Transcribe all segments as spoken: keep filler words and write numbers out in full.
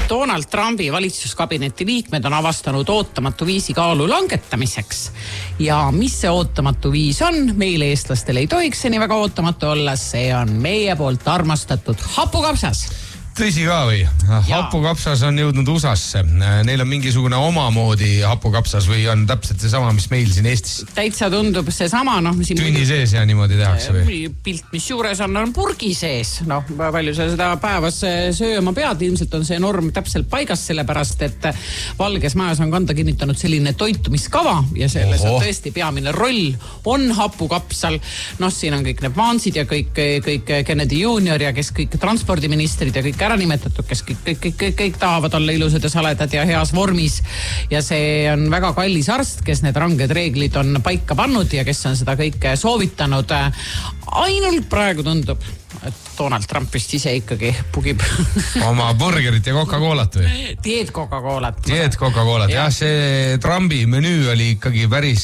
Donald Trumpi valitsuskabineti liikmed on avastanud ootamatu viisi kaalu langetamiseks. Ja mis see ootamatu viis on? Meil eestlastel ei tohiks see nii väga ootamatu olla. See on meie poolt armastatud hapukapsas. Tõsi ka või? Hapukapsas on jõudnud U S A-sse. Neil on mingisugune omamoodi hapukapsas või on täpselt see sama, mis meil siin Eestis? Täitsa tundub see sama, noh. Tünni sees ja niimoodi tehakse või? Pilt, mis juures on, on purgi sees. Noh, palju sa seda päevas sööma pead. Ilmselt on see norm täpselt paigas, sellepärast, et Valges Majas on kanda kinnitanud selline toitumiskava ja selles Oho. on tõesti peamine roll on hapukapsal. Noh, siin on kõik need Vansid ja kõik, kõik Kennedy Junior ja kes kõik transpordiministrid ja kõik ära nimetatud, kes kõik, kõik, kõik, kõik, kõik tahavad olla ilusad ja saledad ja heas vormis. Ja see on väga kallis arst, kes need ranged reeglid on paika pannud ja kes on seda kõike soovitanud. Ainult praegu tundub, et Donald Trumpist ise ikkagi pugib. Oma burgerit ja Coca-Colat või? Teed Coca-Colat. Teed Coca-Colat, jah, see Trumpi menüü oli ikkagi päris...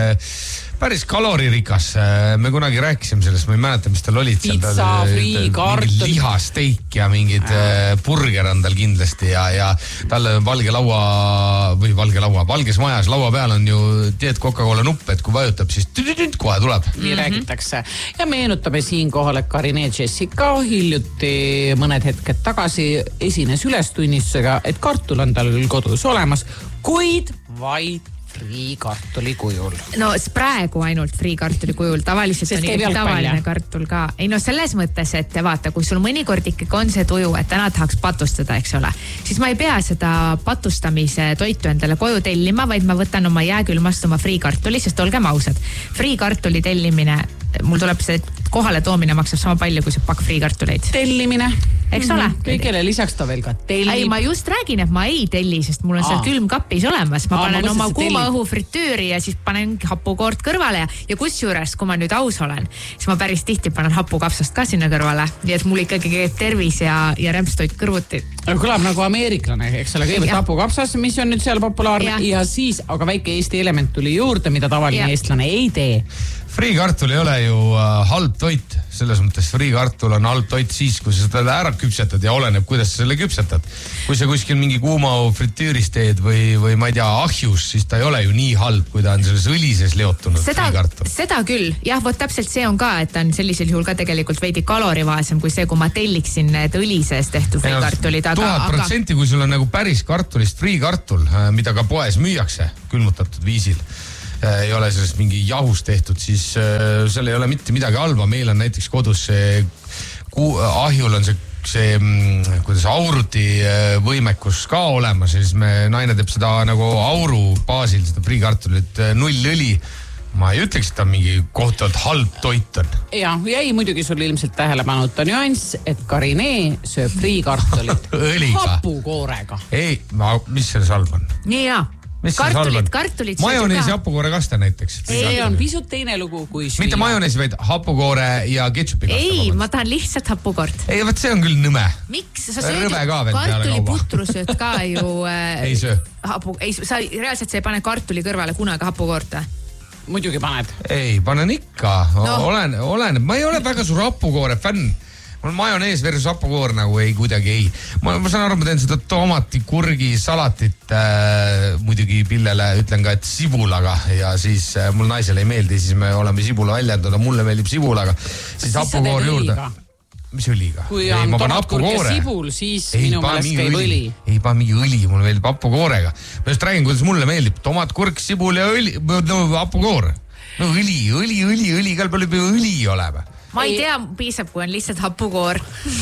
päris kaloririkas. Me kunagi rääkisime sellest, ma ei mäleta, mis tal olid. Pizza, frii, kartul. Lihasteik ja mingid äh. burger on tal kindlasti ja, ja tal valge laua või valge laua, valges majas laua peal on ju teed Coca-Cola nupp, et kui vajutab, siis tüdüdünt kohe tuleb. Nii mm-hmm. räägitakse. Ja meenutame siin kohal, et Karine Jessica hiljuti mõned hetked tagasi esines ülestunnistusega, et kartul on tal kodus olemas, kuid vaid friikartuli kujul. No praegu ainult friikartuli kujul, tavaliselt Sest on ju tavaline kartul ka. Ei no selles mõttes, et vaata, kui sul mõnikord ikkagi on see tuju, et täna tahaks patustada, eks ole, siis ma ei pea seda patustamise toitu endale koju tellima, vaid ma võtan oma jääkülmast oma friikartuli, sest olgem ausad, friikartuli tellimine, mul tuleb see kohale toomine maksab sama palju kui see pakk friikartuleid. Tellimine. Eks ole? Mm-hmm. Kõigele lisaks ta veel ka tellib. Ei, ma just räägin, et ma ei telli, sest mul on seal külmkapis olemas. Ma Aa, panen ma oma kuuma õhu fritüüri ja siis panen hapukoort kõrvale ja, ja kusjuures, kui ma nüüd aus olen, siis ma päris tihti panen hapukapsast ka sinna kõrvale. Nii et mul ikkagi käib tervis ja, ja rämpstoit kõrvuti. Kõlab nagu ameeriklane, eks ole, kõigepealt hapukapsas, mis on nüüd seal populaarne ja. ja siis, aga väike Eesti element tuli juurde, mida tavaline ja. eestlane ei tee. Friikartul ei ole ju uh, halb toit, selles mõttes friikartul on halb toit siis, kui sa seda ära küpsetad ja oleneb, kuidas sa selle küpsetad. Kui sa kuskil mingi kuuma fritüüris teed või, või ma ei tea, ahjus, siis ta ei ole ju nii halb, kui ta on selles õlises leotunud seda, friikartul. Seda küll, jah, vot täpselt see on ka, et ta on sellisel juhul ka tegelikult veidi kalorivaesem kui see, kui ma telliksin need õlises tehtud friikartulid. Tuhat protsenti, kui sul on nagu päris kartulist friikartul, mida ka poes müüakse külmutatud viisil, ei ole sellest mingi jahus tehtud, siis äh, seal ei ole mitte midagi halba. Meil on näiteks kodus see, ku, ahjul on see, see kuidas auruti võimekus ka olemas ja siis me naine teeb seda nagu auru baasil, seda friikartulit null õli. Ma ei ütleks, et ta mingi kohtavalt halb toit on. Ja, jäi muidugi sul ilmselt tähelepanuta nüanss, et Karine sööb friikartulit hapukoorega. Ei, ma, mis selles halb on? Nii ja. Kartulit, kartulit. Majoneesi hapukoore kaste näiteks. See on pisut teine lugu kui süüa. Mitte majoneesi, vaid hapukoore ja ketšupi kaste. Ei, ma tahan lihtsalt hapukoort. Ei, võt see on küll nõme. Miks? Sa sööd kartuliputru sööd ka ju... ei söö. Hapu, ei, sa reaalselt sa ei pane kartuli kõrvale kunagi hapukoorta. Muidugi paned. Ei, panen ikka. No. Olen, olen. Ma ei ole väga suur hapukoore fänn. Mul majonees versus hapukoor nagu ei kuidagi ei. Ma, ma saan aru, ma teen seda tomati, kurgi, salatit äh, muidugi pillele, ütlen ka, et sibulaga ja siis äh, mul naisele ei meeldi, siis me oleme sibula väljendada, mulle meeldib sibulaga, siis, siis hapukoor juurde. Mis õliga? Kui on tomatkurk ja sibul, siis ei, minu meelest käib õli. Ei, pa mingi õli, mulle meeldib hapukoorega. Ma just räägin, kuidas mulle meeldib tomat, kurk, sibul ja õli, no hapukoor. No õli, õli, õli, õli, kell palju õli olema. Ma ei tea, piisab, kui on lihtsalt hapukoor.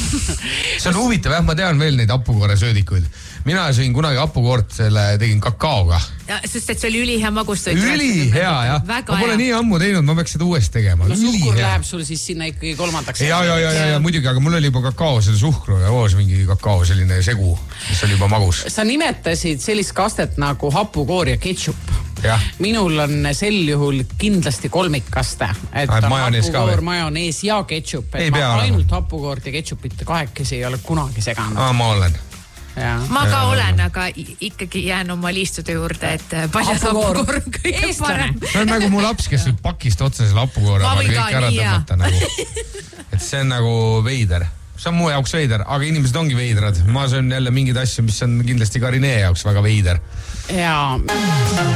See on huvitav, jah, ma tean veel neid hapukoore söödikuid. Mina sõin kunagi hapukoort, selle tegin kakaoga. Ja, sest et see oli ülihea magustoit. Üli hea, jah. Ma pole nii ammu teinud, ma peaks seda uuesti tegema. No suhkur läheb sul siis sinna ikkagi kolmandaks. Ja, ja, ja, ja, ja muidugi, aga mul oli juba kakao, selle suhkruga koos mingi kakao, selline segu, mis oli juba magus. Sa nimetasid sellist kastet nagu hapukoor ja ketšup. Ja. Minul on sel juhul kindlasti kolmikkaste, et on hapukoor, majonees ja ketšup. Et ma ainult hapukoort ja ketšupit kahekesi ei ole kunagi seganud. Aa, ma olen. Ja. Ma ka ja, olen, aga ikkagi jään oma liistude juurde, et paljas hapukoor on kõige parem. See on nagu mu laps, kes võib pakist otsa selle hapukoore, aga kõik ära tõmmata nagu. Et see on nagu veider. see on mu jaoks veider, aga inimesed ongi veidrad. Ma söön jälle mingeid asju, mis on kindlasti ka Rene jaoks väga veider. Jaa.